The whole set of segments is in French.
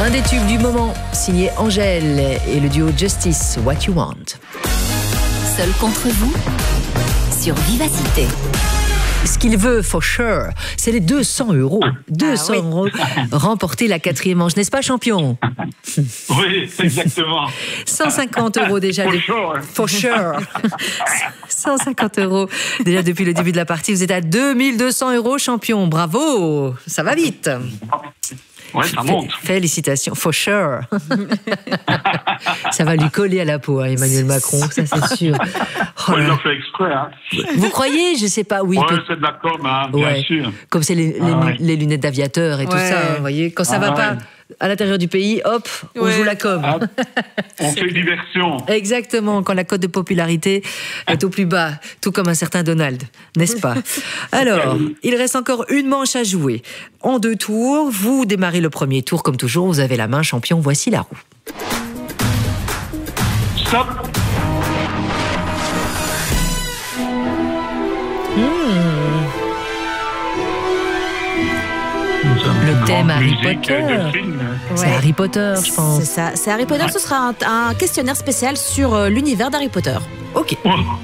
Un des tubes du moment, signé Angèle et le duo Justice, What You Want. Seul contre vous, sur Vivacité. Ce qu'il veut, for sure, c'est les 200 €. 200 € remporter la 4e manche, n'est-ce pas, champion? Oui, exactement. 150 € déjà. For sure. 150 € déjà depuis le début de la partie. Vous êtes à 2200 €, champion. Bravo, ça va vite. Ouais, ça monte. Félicitations, for sure. Ça va lui coller à la peau, hein, Emmanuel Macron, ça c'est sûr. Oh, il l'a fait exprès. Hein. Vous croyez? Je sais pas, oui. Ouais, c'est de la com, hein, bien sûr. Comme c'est les lunettes d'aviateur et tout ça, hein, vous voyez. Quand ça va pas à l'intérieur du pays, hop, on joue la com. Ah, on fait diversion. Exactement, quand la cote de popularité est au plus bas, tout comme un certain Donald, n'est-ce pas? Alors, il reste encore une manche à jouer. En 2 tours, vous démarrez le premier tour, comme toujours, vous avez la main, champion, voici la roue. Stop. Le thème Harry Potter. C'est Harry Potter, je pense. C'est ça, c'est Harry Potter. Ce sera un questionnaire spécial sur l'univers d'Harry Potter. Ok.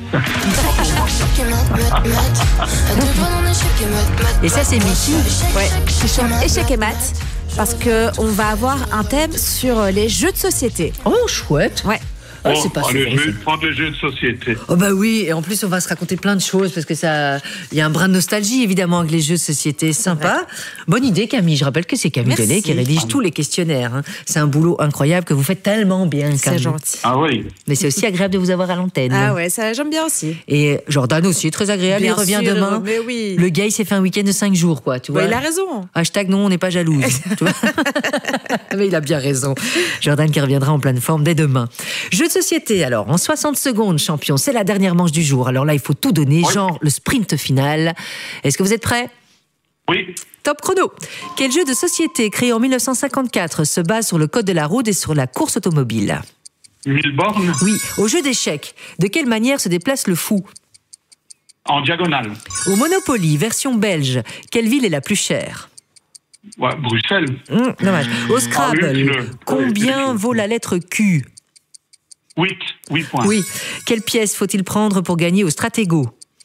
Et ça, c'est Mickey. Ouais, qui chante Échec et Maths, parce qu'on va avoir un thème sur les jeux de société. Oh, chouette. Ouais. Oh, c'est pas allez, souvent, je vais prendre les jeux de société. Oh bah oui, et en plus on va se raconter plein de choses parce que il y a un brin de nostalgie évidemment avec les jeux de société, sympa. Bonne idée Camille, je rappelle que c'est Camille Delay qui rédige tous les questionnaires. Hein. C'est un boulot incroyable que vous faites tellement bien Camille. C'est gentil. Ah oui. Mais c'est aussi agréable de vous avoir à l'antenne. Ah ouais, ça j'aime bien aussi. Et Jordan aussi, très agréable, Bien il revient sûr, demain. mais oui. Le gars il s'est fait un week-end de 5 jours quoi, tu vois. Il a raison. Hashtag non, on n'est pas jalouse. Tu vois. Mais il a bien raison. Jordan qui reviendra en pleine forme dès demain. Jeu de société alors. En 60 secondes, champion, c'est la dernière manche du jour. Alors là, il faut tout donner, genre le sprint final. Est-ce que vous êtes prêts? Oui. Top chrono. Quel jeu de société créé en 1954 se base sur le code de la route et sur la course automobile? 1000 bornes. Oui. Au jeu d'échecs, de quelle manière se déplace le fou? En diagonale. Au Monopoly, version belge, quelle ville est la plus chère? Ouais, Bruxelles. Dommage. Au Scrabble, combien vaut la lettre Q? 8 points. Oui. Quelle pièce faut-il prendre pour gagner au Stratego?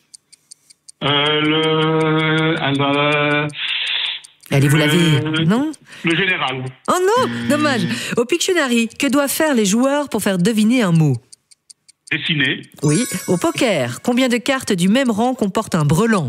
Allez, vous l'avez, non? Le général. Oh non, dommage. Au Pictionary, que doivent faire les joueurs pour faire deviner un mot? Dessiné. Oui. Au poker, combien de cartes du même rang comporte un brelan?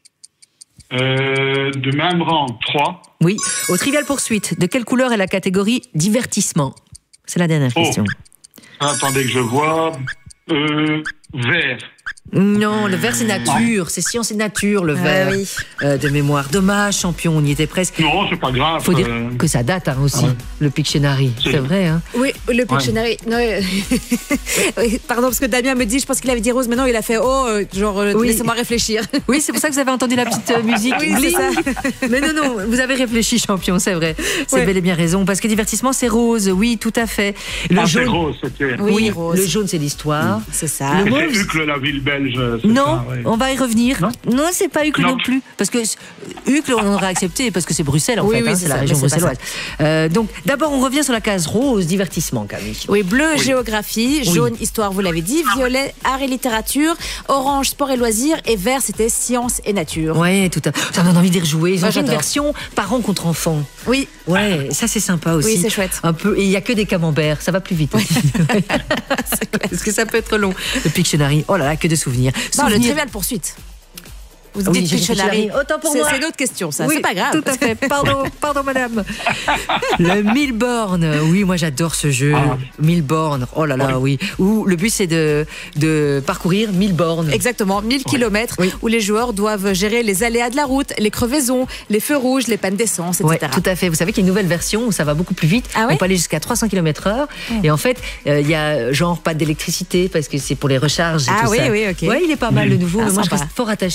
De même rang, 3. Oui. Au Trivial Poursuite, de quelle couleur est la catégorie divertissement? C'est la dernière question. Attendez que je vois. Vert. Non, le vert c'est nature, c'est science et nature le vert. Oui. De mémoire. Dommage, champion, on y était presque. Non, c'est pas grave. Faut dire que ça date hein, aussi, le Pictionary. C'est vrai, hein? Oui, le Pictionary. Non, oui, pardon, parce que Damien me dit, je pense qu'il avait dit rose, mais non, il a fait laissez-moi réfléchir. Oui, c'est pour ça que vous avez entendu la petite musique. Oui, c'est ça. Mais non, vous avez réfléchi, champion, c'est vrai. C'est bel et bien raison, parce que divertissement, c'est rose, oui, tout à fait. Le jaune, c'est rose, c'était. Oui, rose. le jaune, c'est l'histoire. C'est ça. Le mauve, c'est Uccle, la ville belge. Non, ça, ouais. on va y revenir. Non, c'est pas Uccle non plus. Parce que Uccle, on aurait accepté, parce que c'est Bruxelles, en fait. Oui, hein, c'est la région bruxelloise. Donc, d'abord, on revient sur la case rose, divertissement, Camille. Oui, bleu, géographie. Jaune, histoire, vous l'avez dit. Violet, art et littérature. Orange, sport et loisirs. Et vert, c'était science et nature. Ouais, tout à fait. Ça donne envie d'y rejouer. Ils ont fait une j'adore. version parents contre enfants. Oui. Ouais, ça, c'est sympa aussi. Oui, c'est chouette. Un peu. Et il n'y a que des camemberts. Ça va plus vite. Parce que ça peut être long. Le Pictionary. Oh là là, que de souvenirs. Non, le Trivial Poursuite. Vous dites Pictionary. Autant pour moi. C'est une autre question, ça. Oui, c'est pas grave. Tout à fait. Pardon, madame. Le 1000 bornes. Oui, moi, j'adore ce jeu. 1000 bornes. Oh là là, oui. Où le but, c'est de parcourir 1000 bornes. Exactement, 1000 kilomètres où les joueurs doivent gérer les aléas de la route, les crevaisons, les feux rouges, les pannes d'essence, etc. Ouais, tout à fait. Vous savez qu'il y a une nouvelle version où ça va beaucoup plus vite. Ah ouais? On peut aller jusqu'à 300 km/h. Et en fait, il y a genre pas d'électricité parce que c'est pour les recharges et tout ça. Oui, ok. Ouais, il est pas mal le nouveau. Mais moi, je sympa. reste fort attachée à l'ancienne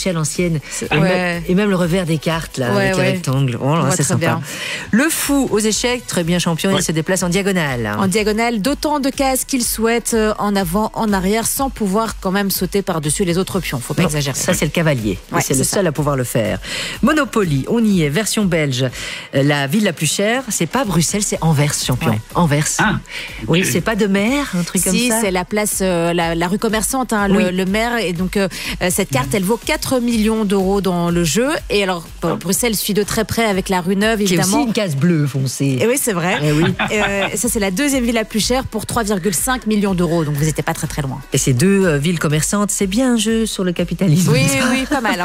l'ancienne. Et même le revers des cartes, là, avec les rectangles. Oh là, c'est sympa. Bien. Le fou aux échecs, très bien champion, il se déplace en diagonale. En diagonale, d'autant de cases qu'il souhaite, en avant, en arrière, sans pouvoir quand même sauter par-dessus les autres pions. Faut pas exagérer. Ça, c'est le cavalier. C'est le seul à pouvoir le faire. Monopoly, on y est, version belge. La ville la plus chère, c'est pas Bruxelles, c'est Anvers, champion. Anvers. Oui, c'est pas de mer, un truc comme ça. Si, c'est la place, la rue commerçante, le maire. Et donc, cette carte, elle vaut 4 millions d'euros dans le jeu. Et alors, Bruxelles suit de très près avec la rue Neuve, évidemment. Qui est aussi une case bleue foncée. Et oui, c'est vrai. Et ça, c'est la deuxième ville la plus chère pour 3,5 millions d'euros. Donc, vous n'étiez pas très très loin. Et ces deux villes commerçantes, c'est bien un jeu sur le capitalisme. Oui, pas mal. Hein.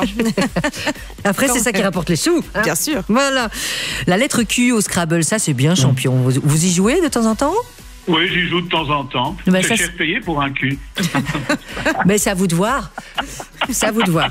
Après, c'est ça qui rapporte les sous. Bien sûr. Voilà. La lettre Q au Scrabble, ça, c'est bien champion. Vous y jouez de temps en temps ? Oui, j'y joue de temps en temps. C'est cher payé pour un cul. Mais c'est à vous de voir. C'est à vous de voir.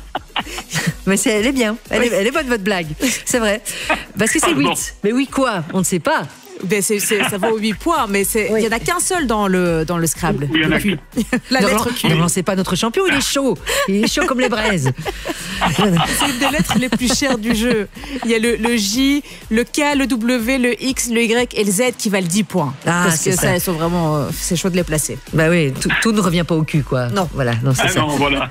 Mais elle est bien. Elle est bonne, votre blague. C'est vrai. Parce que c'est 8. Mais oui, quoi ? On ne sait pas. Ben ça vaut 8 points, mais il n'y en a qu'un seul dans le Scrabble. Oui, il y en a qu'un. La lettre Q. Ne lancez pas notre champion, il est chaud. Il est chaud comme les braises. C'est une des lettres les plus chères du jeu. Il y a le J, le K, le W, le X, le Y et le Z qui valent 10 points. Parce que ça, elles sont vraiment... c'est chaud de les placer. Bah oui, tout ne revient pas au cul, quoi. Non. Voilà, non, c'est ça. Non, voilà.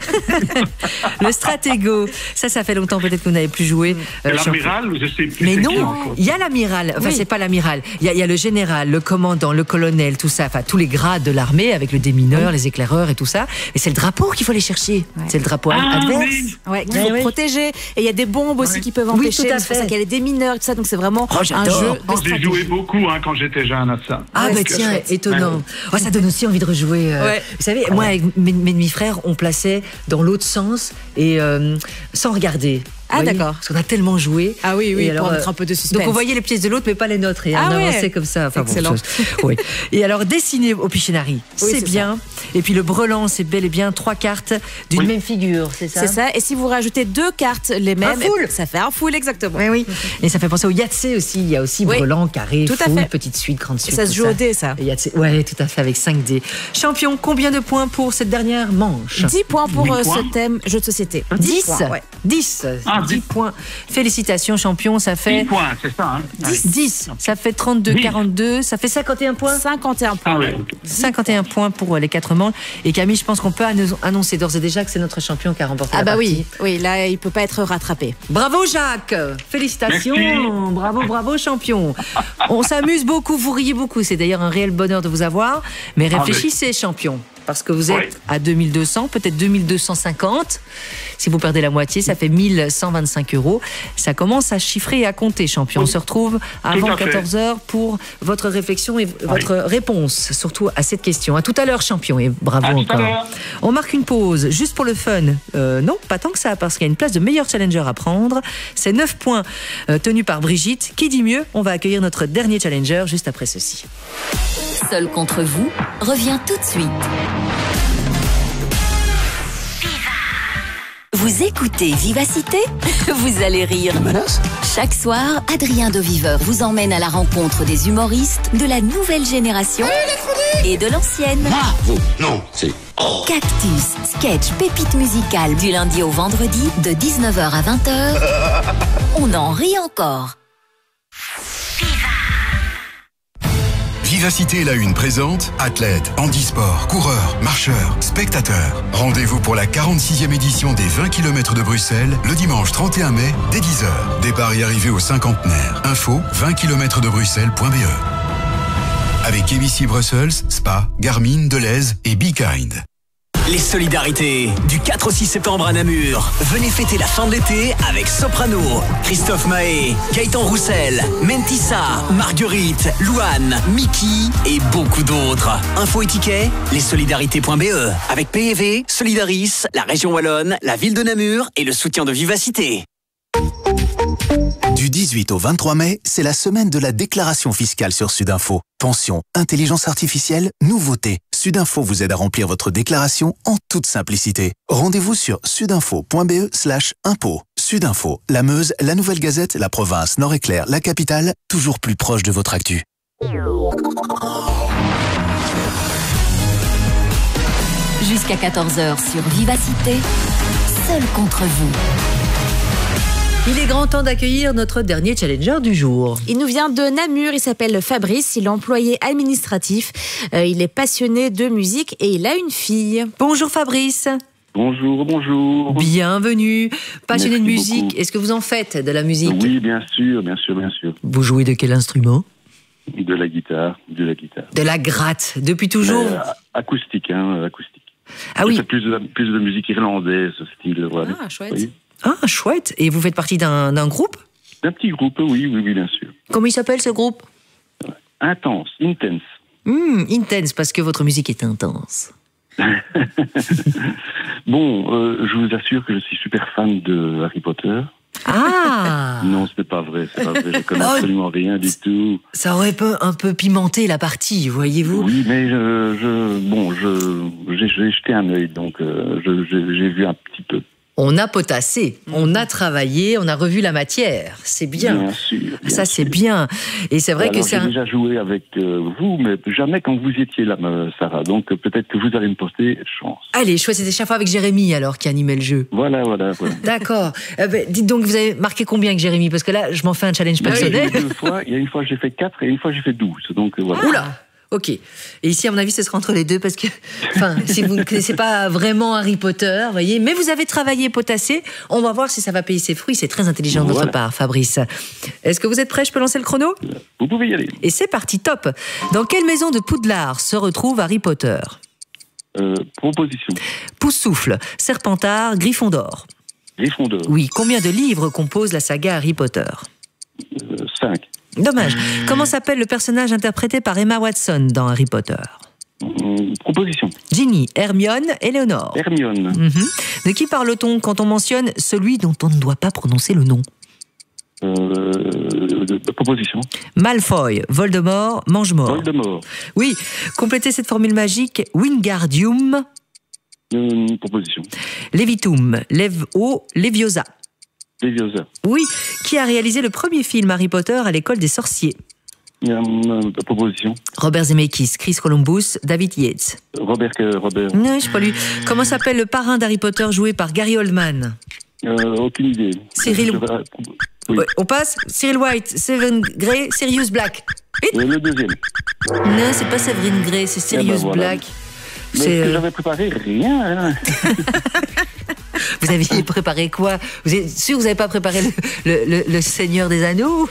Le Stratego, ça fait longtemps peut-être que vous n'avez plus joué. L'amiral, je sais plus. Mais non, il y a l'amiral. Enfin, c'est pas l'amiral. Il y a le général, le commandant, le colonel, tout ça. Enfin, tous les grades de l'armée avec le démineur, les éclaireurs et tout ça. Et c'est le drapeau qu'il faut aller chercher. C'est le drapeau adverse. Ouais, qu'il faut protéger. Et il y a des bombes aussi qui peuvent empêcher. Tout à c'est pour ça qu'il y a les démineurs et tout ça. Donc c'est vraiment un jeu de stratégie. J'ai joué beaucoup quand j'étais jeune à ça. Ah, bah tiens, étonnant. Oh, ça donne aussi envie de rejouer. Vous savez, moi, avec mes demi-frères, on plaçait dans l'autre sens et sans regarder. Ah, d'accord. Parce qu'on a tellement joué. Ah oui, et pour mettre un peu de suspense. Donc on voyait les pièces de l'autre, mais pas les nôtres. Et on avançait comme ça. Enfin, excellent. Oui. Et alors, dessiner au Pictionary, c'est bien. Et puis le brelan, c'est bel et bien 3 cartes d'une même figure, c'est ça ? C'est ça. Et si vous rajoutez 2 cartes les mêmes, ça fait un full, exactement. Oui. Et ça fait penser au Yahtzee aussi. Il y a aussi brelan, carré, full, petite suite, grande suite. Et ça se joue au dé, ça. Oui, tout à fait, avec 5 dés. Champion, combien de points pour cette dernière manche ? 10 points pour ce thème jeu de société. 10 10 points. Félicitations, champion, ça fait... 10 points, c'est ça, hein ? 10, ça fait 32, 42, ça fait 51 points. 51 points. Ah oui. 51 points pour les 4 manches. Et Camille, je pense qu'on peut annoncer d'ores et déjà que c'est notre champion qui a remporté la partie. Oui, là, il peut pas être rattrapé. Bravo Jacques, félicitations. Merci. Bravo champion. On s'amuse beaucoup, vous riez beaucoup. C'est d'ailleurs un réel bonheur de vous avoir. Mais réfléchissez, champion. Parce que vous êtes à 2200, peut-être 2250. Si vous perdez la moitié, ça fait 1125 €. Ça commence à chiffrer et à compter, champion. On se retrouve avant 14h pour votre réflexion et votre réponse, surtout à cette question. À tout à l'heure, champion, et bravo encore. On marque une pause, juste pour le fun. Non, pas tant que ça, parce qu'il y a une place de meilleur challenger à prendre. C'est 9 points tenus par Brigitte. Qui dit mieux ? On va accueillir notre dernier challenger juste après ceci. Seul contre vous revient tout de suite. Vous écoutez Vivacité ? Vous allez rire. Chaque soir, Adrien de Viveur vous emmène à la rencontre des humoristes de la nouvelle génération et de l'ancienne. Non, c'est... Cactus, sketch, pépite musicale du lundi au vendredi de 19h à 20h. On en rit encore. Vivacité la une présente, athlètes, handisport, coureurs, marcheurs, spectateurs. Rendez-vous pour la 46e édition des 20 km de Bruxelles, le dimanche 31 mai, dès 10h. Départ et arrivée au cinquantenaire. Info, 20km-de-bruxelles.be. Avec ABC Brussels, Spa, Garmin, Deleuze et Be Kind. Les solidarités, du 4 au 6 septembre à Namur. Venez fêter la fin de l'été avec Soprano, Christophe Mahé, Gaëtan Roussel, Mentissa, Marguerite, Louane, Mickey et beaucoup d'autres. Info et tickets, lessolidarités.be. Avec PEV, Solidaris, la région Wallonne, la ville de Namur et le soutien de Vivacité. Du 18 au 23 mai, c'est la semaine de la déclaration fiscale sur Sudinfo. Pension, intelligence artificielle, nouveautés. Sudinfo vous aide à remplir votre déclaration en toute simplicité. Rendez-vous sur sudinfo.be/impôt. Sudinfo, la Meuse, la Nouvelle Gazette, la province, Nord-Éclair, la capitale, toujours plus proche de votre actu. Jusqu'à 14h sur Vivacité, seul contre vous. Il est grand temps d'accueillir notre dernier challenger du jour. Il nous vient de Namur, il s'appelle Fabrice, il est employé administratif, il est passionné de musique et il a une fille. Bonjour Fabrice. Bonjour, bonjour. Bienvenue. Passionné de musique, beaucoup. Est-ce que vous en faites de la musique? Oui, bien sûr. Vous jouez de quel instrument? De la guitare. De la gratte, depuis toujours? Acoustique. Ah oui. C'est plus de musique irlandaise, ce style. Voilà. Ah, chouette. Oui. Ah, chouette. Et vous faites partie d'un groupe? Un petit groupe, oui, bien sûr. Comment il s'appelle ce groupe? Intense. Intense, parce que votre musique est intense. Bon, je vous assure que je suis super fan de Harry Potter. Ah. Non, ce n'est pas vrai. Je connais absolument rien du tout. Ça aurait un peu pimenté la partie, voyez-vous. Oui, mais j'ai jeté un œil, donc j'ai vu un petit peu. On a potassé, on a travaillé, on a revu la matière. C'est bien. Bien sûr. Ça, c'est bien. Et c'est vrai que c'est j'ai déjà joué avec vous, mais jamais quand vous étiez là, Sarah. Donc peut-être que vous allez me porter chance. Allez, choisissez chaque fois avec Jérémy, alors, qui animait le jeu. Voilà. D'accord. Dites donc, vous avez marqué combien avec Jérémy? Parce que là, je m'en fais un challenge personnel. Il y a une fois, j'ai fait 4 et une fois, j'ai fait 12. Donc voilà. Oula! Ok. Et ici, à mon avis, ce sera entre les deux parce que, si vous ne connaissez pas vraiment Harry Potter, voyez, mais vous avez travaillé, potassé, on va voir si ça va payer ses fruits. C'est très intelligent de votre part, Fabrice. Est-ce que vous êtes prêt? Je peux lancer le chrono? Vous pouvez y aller. Et c'est parti, top. Dans quelle maison de Poudlard se retrouve Harry Potter? Proposition. Poussoufle, Serpentard, Gryffondor. Gryffondor. Oui. Combien de livres compose la saga Harry Potter? 5. Dommage. Comment s'appelle le personnage interprété par Emma Watson dans Harry Potter? Proposition. Ginny, Hermione, Éléonore. Hermione. De qui parle-t-on quand on mentionne celui dont on ne doit pas prononcer le nom? Proposition. Malfoy, Voldemort, Mangemort. Voldemort. Oui. Complétez cette formule magique. Wingardium. Proposition. Levitum, Levo, Leviosa. Leviosa. Oui. Qui a réalisé le premier film Harry Potter à l'école des sorciers? Proposition. Robert Zemeckis, Chris Columbus, David Yates. Robert. Non, je sais pas lui. Comment s'appelle le parrain d'Harry Potter joué par Gary Oldman? Aucune idée. Cyril. Oui. Ouais, on passe. Cyril White, Seven Grey, Sirius Black. Le deuxième. Non, c'est pas Severine Grey, c'est Sirius Black. Mais j'avais préparé rien. Vous aviez préparé quoi? Vous êtes sûr que vous n'avez pas préparé le Seigneur des Anneaux?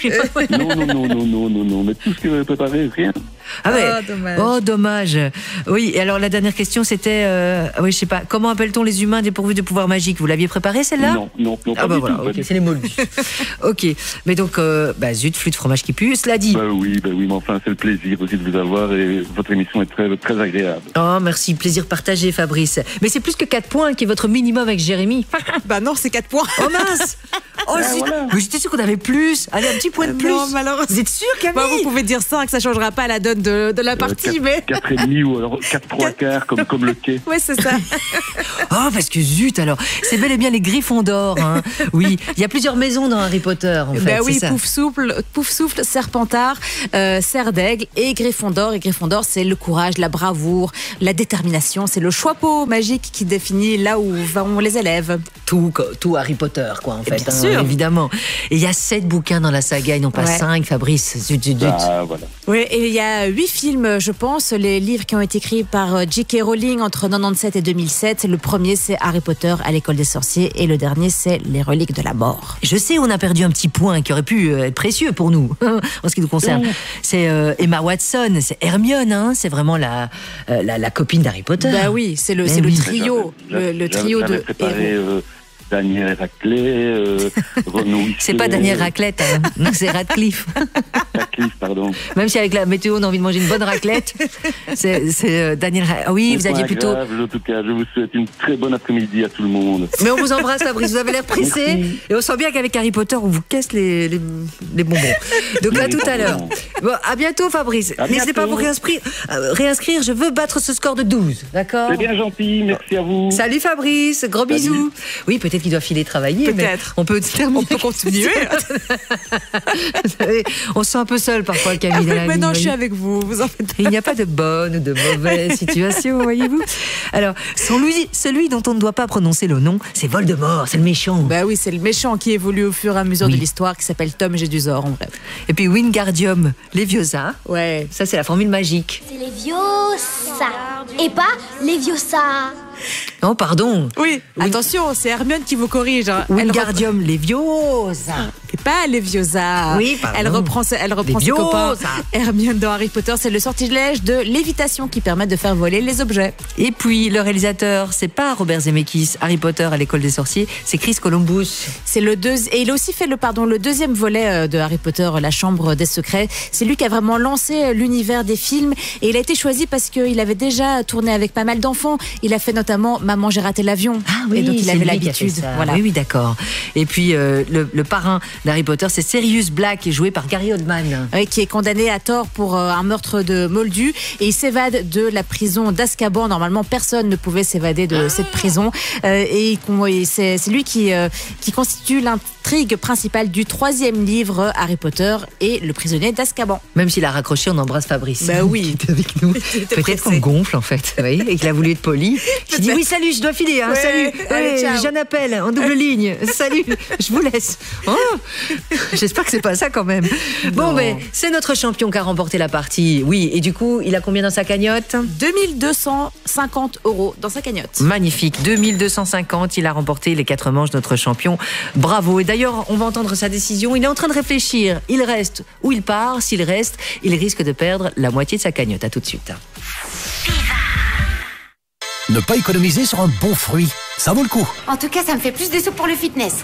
Non, mais tout ce que j'avais préparé, rien. Ah ouais. Dommage. Oh, dommage. Oui, et alors la dernière question, c'était, je sais pas, comment appelle-t-on les humains dépourvus de pouvoirs magiques? Vous l'aviez préparé, celle-là? Non, ah bah voilà, ok, c'est les mollusques. Ok, mais donc, zut, flûte, fromage qui pue, cela dit. Bah oui, mais enfin, c'est le plaisir aussi de vous avoir et votre émission est très, très agréable. Oh, merci, plaisir partagé, Fabrice. Mais c'est plus que 4 points qui est votre minimum avec Jérémy. Bah non, c'est 4 points. Oh mince. Oh, voilà. Mais j'étais sûr qu'on avait plus. Allez, un petit point de plus. Non, malheureusement. Vous êtes sûr, Camille? Bah, vous pouvez dire 5, ça changera pas la donne de la partie, mais... 4,5 ou alors 4,75 comme le quai. Ouais, c'est ça. Oh, parce que zut, alors, c'est bel et bien les Gryffondor, hein. Oui, il y a plusieurs maisons dans Harry Potter, en fait. Bah oui, ça. Poufsouffle, Serpentard, Serre d'Aigle et Gryffondor. Et Gryffondor, c'est le courage, la bravoure, la détermination. C'est le chapeau magique qui définit là où vont les élèves. Tout Harry Potter, quoi, en fait. Bien sûr. Évidemment. Et il y a 7 bouquins dans la saga, et non pas 5, Fabrice. Zut. Ah, voilà. Oui, et il y a 8 films, je pense, les livres qui ont été écrits par J.K. Rowling entre 97 et 2007. Le premier, c'est Harry Potter à l'école des sorciers, et le dernier, c'est Les reliques de la mort. Je sais, on a perdu un petit point qui aurait pu être précieux pour nous, en ce qui nous concerne. C'est Emma Watson, c'est Hermione, hein, c'est vraiment la copine d'Harry Potter. Bah oui, c'est le trio, le trio de héros. Daniel Radcliffe, Renaud Huisset. C'est pas Daniel Raclette, hein. Non, c'est Radcliffe. Radcliffe, pardon. Même si avec la météo, on a envie de manger une bonne raclette, c'est Daniel Radcliffe. Ah oui, vous aviez plutôt... En tout cas, je vous souhaite une très bonne après-midi à tout le monde. Mais on vous embrasse, Fabrice, vous avez l'air pressé. Et on sent bien qu'avec Harry Potter, on vous casse les bonbons. Donc à tout à l'heure. Bon, à bientôt, Fabrice. N'hésitez pas à vous réinscrire. Je veux battre ce score de 12. D'accord? C'est bien gentil. Merci à vous. Salut, Fabrice. Gros bisous. Oui, peut-être qu'il doit filer travailler. Peut-être. On peut continuer. Vous savez, on se sent un peu seul parfois, Camille. Maintenant, je suis avec vous. Vous en faites pas. Il n'y a pas de bonne ou de mauvaise situation, voyez-vous. Alors, celui dont on ne doit pas prononcer le nom, c'est Voldemort, c'est le méchant. Bah oui, c'est le méchant qui évolue au fur et à mesure de l'histoire, qui s'appelle Tom Jedusor, en vrai. Et puis Wingardium Leviosa. Ouais. Ça, c'est la formule magique. C'est Leviosa et pas Leviosa. Oh, pardon. Oui, attention, c'est Hermione qui vous corrige. Hein. Wingardium Leviosa. Et pas Leviosa. Oui, pardon. Elle reprend ses copains. Hermione dans Harry Potter, c'est le sortilège de lévitation qui permet de faire voler les objets. Et puis, le réalisateur, c'est pas Robert Zemeckis, Harry Potter à l'école des sorciers, c'est Chris Columbus. C'est et il a aussi fait le deuxième volet de Harry Potter, La Chambre des Secrets. C'est lui qui a vraiment lancé l'univers des films et il a été choisi parce qu'il avait déjà tourné avec pas mal d'enfants. Il a fait notamment Maman, j'ai raté l'avion. Ah oui, et donc il avait l'habitude. Voilà. Oui, d'accord. Et puis le parrain d'Harry Potter, c'est Sirius Black, joué par Gary Oldman. Oui, qui est condamné à tort pour un meurtre de Moldu et il s'évade de la prison d'Azkaban. Normalement, personne ne pouvait s'évader de cette prison. Et c'est lui qui constitue l'intrigue principale du 3e livre Harry Potter et le prisonnier d'Azkaban. Même s'il a raccroché, on embrasse Fabrice. Bah oui. Qui est avec nous. Peut-être qu'on gonfle en fait. Vous voyez, et qu'il a voulu être poli. Je dis oui, salut, je dois filer. Hein, salut. Allez, ciao. J'ai un appel en double ligne. Salut, je vous laisse. Oh, j'espère que c'est pas ça quand même. Bon, ben, c'est notre champion qui a remporté la partie. Oui, et du coup, il a combien dans sa cagnotte? 2250 € dans sa cagnotte. Magnifique, 2250. Il a remporté les 4 manches, notre champion. Bravo. Et d'ailleurs, on va entendre sa décision. Il est en train de réfléchir. Il reste ou il part. S'il reste, il risque de perdre la moitié de sa cagnotte. À tout de suite. Ne pas économiser sur un bon fruit, ça vaut le coup. En tout cas, ça me fait plus de sous pour le fitness.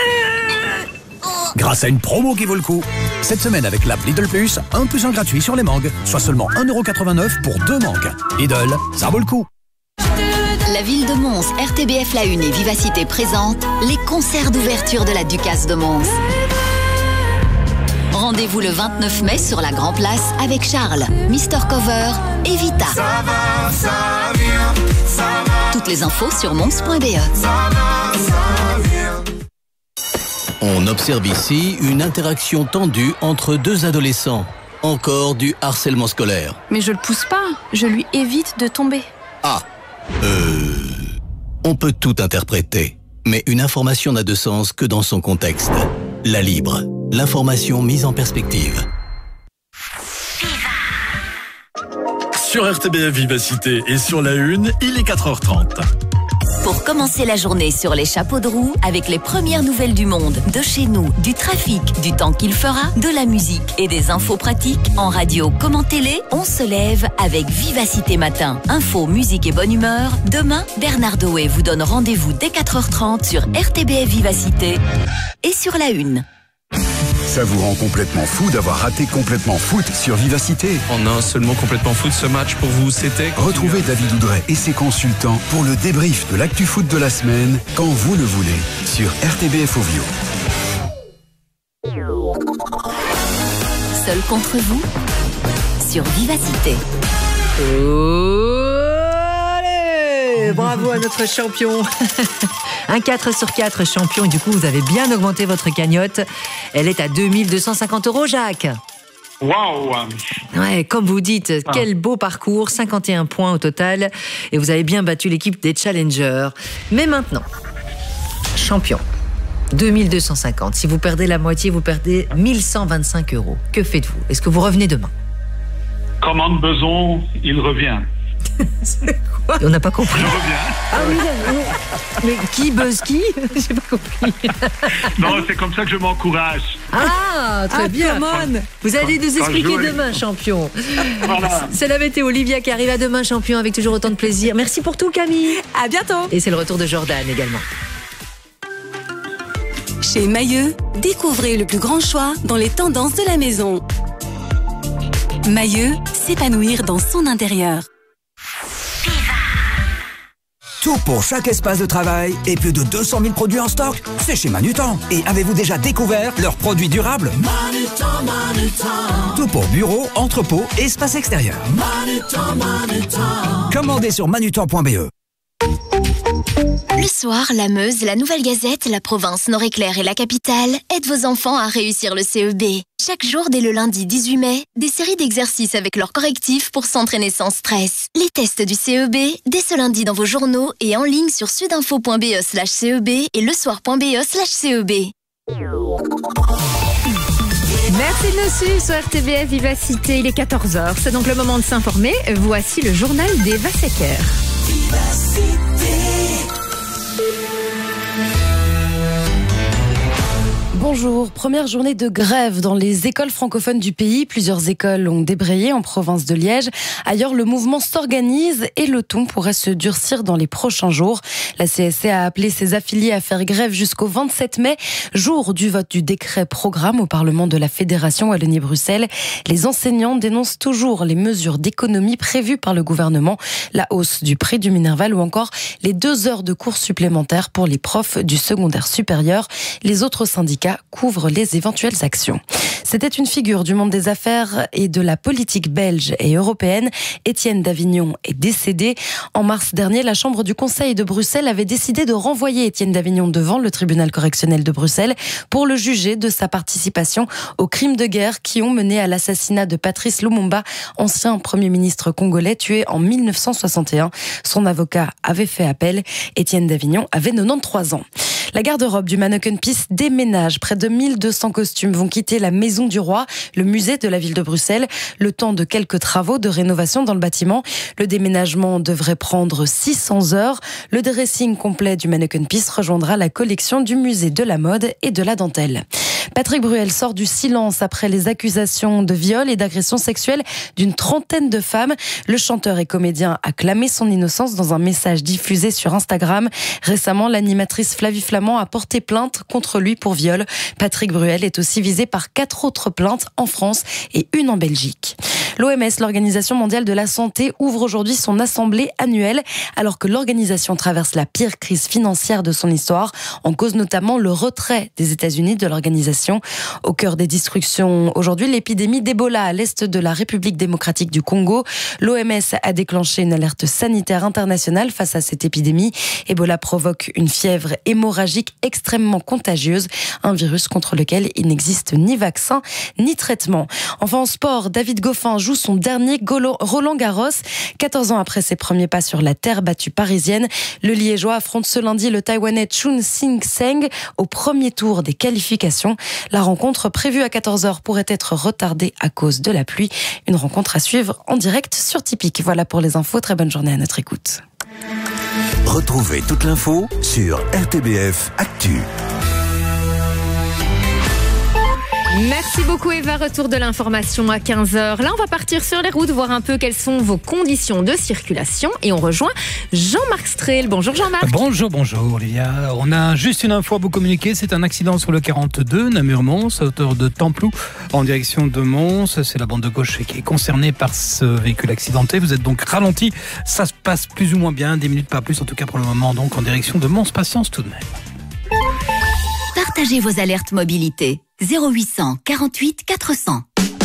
Grâce à une promo qui vaut le coup. Cette semaine avec l'app Lidl Plus, 1 + 1 gratuit sur les mangues, soit seulement 1,89 € pour 2 mangues. Lidl, ça vaut le coup. La ville de Mons, RTBF La Une et Vivacité présentent les concerts d'ouverture de la Ducasse de Mons. Rendez-vous le 29 mai sur la Grand Place avec Charles, Mr Cover et Vita. Ça va, ça vient, ça va. Toutes les infos sur mons.be. Ça va, ça vient. On observe ici une interaction tendue entre 2 adolescents. Encore du harcèlement scolaire. Mais je le pousse pas, je lui évite de tomber. Ah, on peut tout interpréter, mais une information n'a de sens que dans son contexte. La Libre, l'information mise en perspective. Sur RTBF Vivacité et sur La Une, il est 4h30. Pour commencer la journée sur les chapeaux de roue avec les premières nouvelles du monde, de chez nous, du trafic, du temps qu'il fera, de la musique et des infos pratiques, en radio comme en télé, on se lève avec Vivacité Matin. Info, musique et bonne humeur. Demain, Bernard Doé vous donne rendez-vous dès 4h30 sur RTBF Vivacité et sur La Une. Ça vous rend complètement fou d'avoir raté Complètement Foot sur Vivacité. En un seul mot, Complètement Foot, ce match pour vous, c'était... Retrouvez David Oudret et ses consultants pour le débrief de l'actu foot de la semaine, quand vous le voulez, sur RTBF Ovio. Seul contre vous, sur Vivacité. Allez, bravo à notre champion. Un 4 sur 4 champion. Et du coup, vous avez bien augmenté votre cagnotte. Elle est à 2250 €, Jacques. Waouh! Ouais, comme vous dites, quel beau parcours, 51 points au total. Et vous avez bien battu l'équipe des Challengers. Mais maintenant, champion, 2250. Si vous perdez la moitié, vous perdez 1125 €. Que faites-vous? Est-ce que vous revenez demain? Commande besoin, il revient. C'est quoi? On n'a pas compris. Je reviens. Ah oui, mais qui buzz qui? J'ai pas compris. Non, c'est comme ça que je m'encourage. Ah, très bien. Vous allez nous expliquer demain, champion. Voilà. C'est la météo. Olivia qui arrive à demain, champion, avec toujours autant de plaisir. Merci pour tout, Camille. À bientôt. Et c'est le retour de Jordan également. Chez Mailleux, découvrez le plus grand choix dans les tendances de la maison. Mailleux, s'épanouir dans son intérieur. Tout pour chaque espace de travail et plus de 200 000 produits en stock. C'est chez Manutan. Et avez-vous déjà découvert leurs produits durables ? Manutan, Manutan. Tout pour bureau, entrepôt et espace extérieur. Manutan, Manutan. Commandez sur manutan.be. Le soir, la Meuse, la Nouvelle Gazette, la province Nord-Éclair et la capitale aident vos enfants à réussir le CEB. Chaque jour, dès le lundi 18 mai, des séries d'exercices avec leurs correctifs pour s'entraîner sans stress. Les tests du CEB, dès ce lundi dans vos journaux et en ligne sur sudinfo.be/CEB et lesoir.be/CEB. Merci de nous suivre sur RTBF Vivacité, il est 14h, c'est donc le moment de s'informer. Voici le journal d'Eva Secker. Bonjour, première journée de grève dans les écoles francophones du pays. Plusieurs écoles ont débrayé en province de Liège. Ailleurs, le mouvement s'organise et le ton pourrait se durcir dans les prochains jours. La CSC a appelé ses affiliés à faire grève jusqu'au 27 mai, jour du vote du décret programme au Parlement de la Fédération Wallonie-Bruxelles. Les enseignants dénoncent toujours les mesures d'économie prévues par le gouvernement, la hausse du prix du Minerval ou encore les 2 heures de cours supplémentaires pour les profs du secondaire supérieur. Les autres syndicats couvrent les éventuelles actions. C'était une figure du monde des affaires et de la politique belge et européenne. Étienne Davignon est décédé. En mars dernier, la Chambre du Conseil de Bruxelles avait décidé de renvoyer Étienne Davignon devant le tribunal correctionnel de Bruxelles pour le juger de sa participation aux crimes de guerre qui ont mené à l'assassinat de Patrice Lumumba, ancien Premier ministre congolais tué en 1961. Son avocat avait fait appel. Étienne Davignon avait 93 ans. La garde-robe du Manneken Pis déménage. Près de 1200 costumes vont quitter la Maison du Roi, le musée de la ville de Bruxelles, le temps de quelques travaux de rénovation dans le bâtiment. Le déménagement devrait prendre 600 heures. Le dressing complet du Manneken Pis rejoindra la collection du musée de la mode et de la dentelle. Patrick Bruel sort du silence après les accusations de viol et d'agression sexuelle d'une trentaine de femmes. Le chanteur et comédien a clamé son innocence dans un message diffusé sur Instagram. Récemment, l'animatrice Flavie Flamand a porté plainte contre lui pour viol. Patrick Bruel est aussi visé par 4 autres plaintes en France et une en Belgique. L'OMS, l'Organisation mondiale de la santé, ouvre aujourd'hui son assemblée annuelle alors que l'organisation traverse la pire crise financière de son histoire, en cause notamment le retrait des États-Unis de l'organisation. Au cœur des discussions aujourd'hui, l'épidémie d'Ebola à l'est de la République démocratique du Congo. L'OMS a déclenché une alerte sanitaire internationale face à cette épidémie. Ebola provoque une fièvre hémorragique extrêmement contagieuse, un virus contre lequel il n'existe ni vaccin ni traitement. Enfin en sport, David Goffin joue son dernier Roland-Garros. 14 ans après ses premiers pas sur la terre battue parisienne, le Liégeois affronte ce lundi le Taïwanais Chun Sing-Seng au premier tour des qualifications. La rencontre prévue à 14h pourrait être retardée à cause de la pluie. Une rencontre à suivre en direct sur Tipeee. Voilà pour les infos. Très bonne journée à notre écoute. Retrouvez toute l'info sur RTBF Actu. Merci beaucoup Eva, retour de l'information à 15h. Là, on va partir sur les routes, voir un peu quelles sont vos conditions de circulation et on rejoint Jean-Marc Strel. Bonjour Jean-Marc. Bonjour Olivia. On a juste une info à vous communiquer, c'est un accident sur le 42 Namur-Mons, à hauteur de Templou, en direction de Mons. C'est la bande de gauche qui est concernée par ce véhicule accidenté. Vous êtes donc ralenti, ça se passe plus ou moins bien, 10 minutes pas plus en tout cas pour le moment, donc en direction de Mons. Patience tout de même. Partagez vos alertes mobilité. 0800 48 400.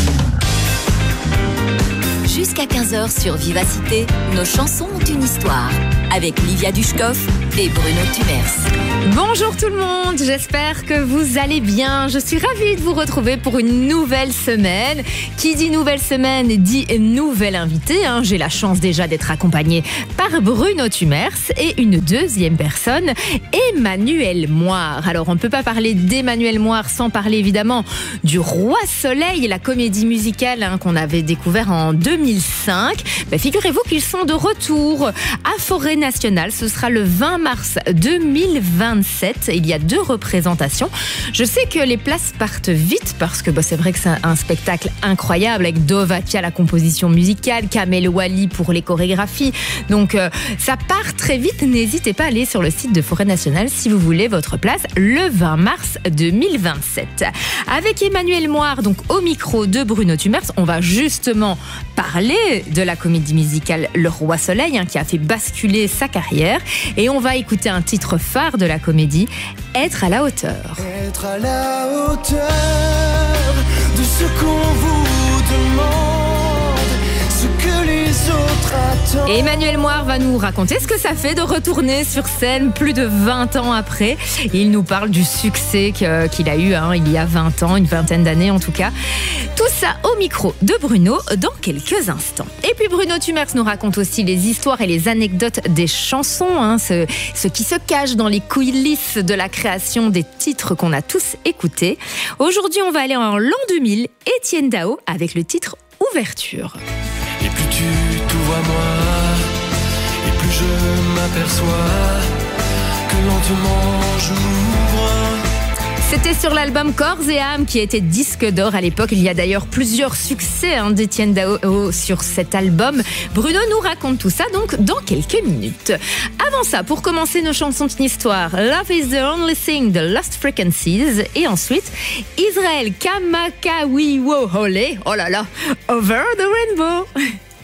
Jusqu'à 15h sur Vivacité, nos chansons ont une histoire. Avec Livia Dushkov et Bruno Tumers. Bonjour tout le monde, j'espère que vous allez bien. Je suis ravie de vous retrouver pour une nouvelle semaine. Qui dit nouvelle semaine dit nouvel invité. J'ai la chance déjà d'être accompagnée par Bruno Tumers et une deuxième personne, Emmanuel Moire. Alors on ne peut pas parler d'Emmanuel Moire sans parler évidemment du Roi Soleil, la comédie musicale qu'on avait découvert en 2005. Figurez-vous qu'ils sont de retour à Forêt Nationale. Ce sera le 20 mars 2027. Il y a 2 représentations. Je sais que les places partent vite parce que c'est vrai que c'est un spectacle incroyable avec Dovatia la composition musicale, Kamel Wally pour les chorégraphies. Donc ça part très vite. N'hésitez pas à aller sur le site de Forêt Nationale si vous voulez votre place le 20 mars 2027. Avec Emmanuel Moire, donc au micro de Bruno Tumers, on va justement parler et de la comédie musicale Le Roi Soleil, qui a fait basculer sa carrière. Et on va écouter un titre phare de la comédie, Être à la hauteur. Être à la hauteur de ce qu'on vous demande, ce que les autres attendent. Et Emmanuel Moir va nous raconter ce que ça fait de retourner sur scène plus de 20 ans après. Il nous parle du succès qu'il a eu il y a 20 ans, une vingtaine d'années en tout cas. Tout ça au micro de Bruno dans quelques instants. Et puis Bruno Tumers nous raconte aussi les histoires et les anecdotes des chansons, ce qui se cache dans les coulisses de la création des titres qu'on a tous écoutés. Aujourd'hui, on va aller en l'an 2000, Étienne Dao avec le titre Ouverture. Et plus tu t'ouvres à moi, et plus je m'aperçois que lentement je m'ouvre. C'était sur l'album Corps et âme qui était disque d'or à l'époque. Il y a d'ailleurs plusieurs succès d'Étienne Dao sur cet album. Bruno nous raconte tout ça donc dans quelques minutes. Avant ça, pour commencer nos chansons de histoire, Love is the Only Thing de Lost Frequencies et ensuite Israël Kamakawiwo Hole, oh là là, Over the Rainbow.